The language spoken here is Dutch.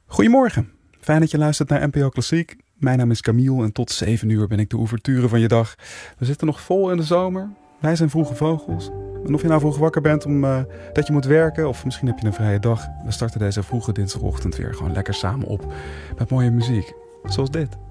Goedemorgen, fijn dat je luistert naar NPO Klassiek. Mijn naam is Camille en tot 7 uur ben ik de ouverture van je dag. We zitten nog vol in de zomer. Wij zijn vroege vogels. En of je nou vroeg wakker bent dat je moet werken of misschien heb je een vrije dag. We starten deze vroege dinsdagochtend weer gewoon lekker samen op met mooie muziek. Zoals dit.